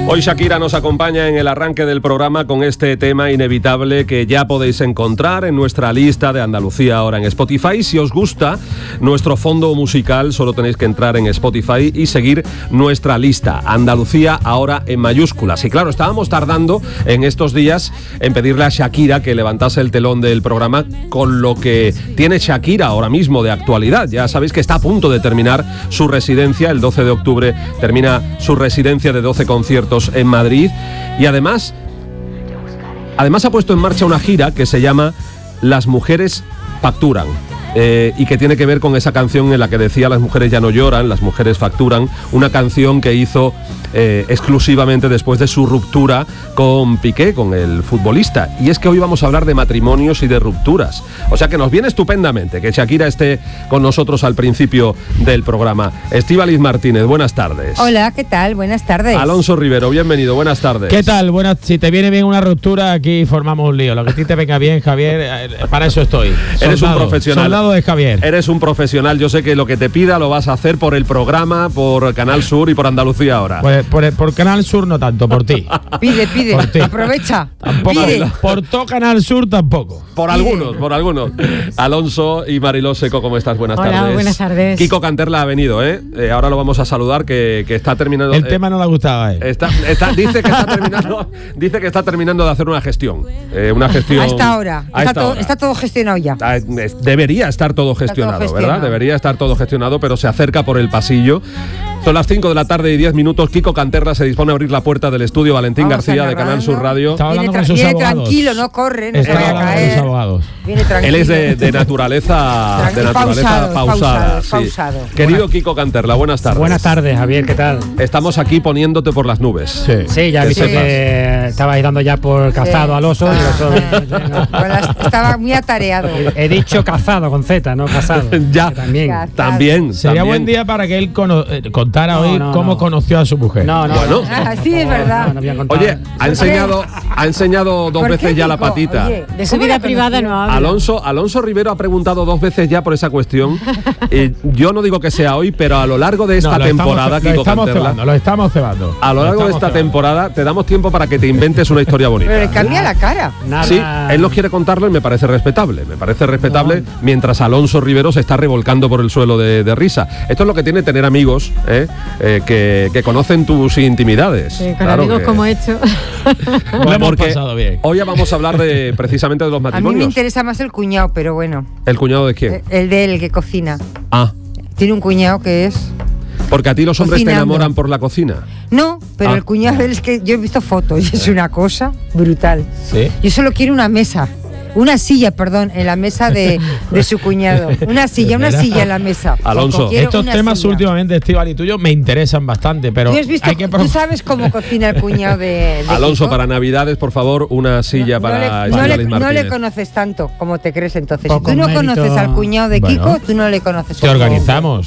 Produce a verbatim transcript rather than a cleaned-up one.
Hoy Shakira nos acompaña en el arranque del programa con este tema inevitable que ya podéis encontrar en nuestra lista de Andalucía ahora en Spotify. Si os gusta nuestro fondo musical, solo tenéis que entrar en Spotify y seguir nuestra lista, Andalucía ahora en mayúsculas. Y claro, estábamos tardando en estos días en pedirle a Shakira que levantase el telón del programa con lo que tiene Shakira ahora mismo de actualidad. Ya sabéis que está a punto de terminar su residencia, el doce de octubre termina su residencia de doce conciertos en Madrid y además, además ha puesto en marcha una gira que se llama Las Mujeres Facturan. Eh, y que tiene que ver con esa canción en la que decía las mujeres ya no lloran, las mujeres facturan, una canción que hizo eh, exclusivamente después de su ruptura con Piqué, con el futbolista. Y es que hoy vamos a hablar de matrimonios y de rupturas, o sea que nos viene estupendamente que Shakira esté con nosotros al principio del programa. Estíbaliz Martínez, buenas tardes. Hola, ¿qué tal? Buenas tardes. Alonso Rivero, bienvenido, buenas tardes. ¿Qué tal? Buenas, si te viene bien una ruptura, aquí formamos un lío. Lo que a ti te venga bien, Javier, eh, para eso estoy. Soldado, Eres un profesional. Soldado de Javier. Eres un profesional, yo sé que lo que te pida lo vas a hacer por el programa, por Canal Sur y por Andalucía ahora. Pues por, por Canal Sur no tanto, por ti. Pide, pide, Por ti. aprovecha. Tampoco, Pide. por todo Canal Sur tampoco. Por algunos, por algunos. Alonso y Mariló Seco, ¿cómo estás? Buenas Hola, tardes. buenas tardes. Kiko Canterla ha venido, ¿eh? eh ahora lo vamos a saludar, que, que está terminando. El eh, tema no le ha gustado a él. Está, está, dice, que está terminando, dice que está terminando de hacer una gestión. Eh, una gestión. A esta hora. a Está, esta todo, hora. está todo gestionado ya. Ah, es- Debería estar todo gestionado, todo ¿verdad? gestionado. Debería estar todo gestionado, pero se acerca por el pasillo. Son las cinco de la tarde y diez minutos. Kiko Canterla se dispone a abrir la puerta del estudio Valentín Vamos García de narrando. Canal Sur Radio. Estaba Viene, hablando tra- con sus viene abogados. tranquilo, no corre, no se Estaba vaya a hablando con sus caer. abogados. Viene tranquilo. Él es de, de naturaleza, de Tranquilo, naturaleza pausado, pausada. pausado, sí. pausado. Querido Kiko Canterla, buenas tardes. Buenas tardes, Javier, ¿qué tal? Estamos aquí poniéndote por las nubes. Sí. Sí, ya he Que visto sepas. que estabais dando ya por cazado Sí. al oso. Ah. Y el oso- Con las- estaba muy atareado. He dicho cazado con Z, no casado. Ya. Que también. Ya. También. Sería también. buen día para que él cono- eh, contara No, hoy no, cómo no. conoció a su mujer. No, no. Bueno. no, Ah, por sí, es favor, verdad. no, no voy a contar. Oye, ha enseñado, ha enseñado dos ¿Por veces qué, ya la Kiko? patita. Oye, De su ¿cómo vida la privada conoció? no habla. Alonso, Alonso Rivero ha preguntado dos veces ya por esa cuestión. Eh, yo no digo que sea hoy, pero a lo largo de esta No, lo temporada, estamos, lo Kiko estamos Canterla, cebando, lo estamos cebando. a lo largo de esta temporada te damos tiempo para que te inventes una historia bonita. Pero le cambia la cara. Nada. Sí, él no quiere contarlo y me parece respetable. Me parece respetable mientras Alonso Rivero se está revolcando por el suelo de, de risa. Esto es lo que tiene tener amigos ¿eh? Eh, que, que conocen tus intimidades. Sí, con Claro amigos que- como he hecho. Lo hemos Porque pasado bien. hoy ya vamos a hablar de precisamente de los A mí me matrimonios. interesa más el cuñado, pero bueno. ¿El cuñado de quién? eh, El de él que cocina. Ah, Tiene un cuñado que es. porque a ti los hombres te Cocinando. enamoran por la cocina. No, pero Ah. el cuñado de él es que yo he visto fotos y es una cosa brutal. Sí. Yo solo quiero una mesa. Una silla, perdón, en la mesa de, de su cuñado. Una silla, una Mira. silla en la mesa. Alonso. Quiero Estos una temas silla. últimamente, Estíbal y tuyo, me interesan bastante, pero ¿Tú, has visto- hay que tú pro- sabes cómo cocina el cuñado de, de Alonso, Kiko? para Navidades, por favor, una silla No- para no, le, no, Estíbaliz le, no Martínez. le conoces tanto como te crees entonces. Si Poco tú no mérito. conoces al cuñado de Bueno. Kiko, tú no le conoces. te a Kiko. organizamos.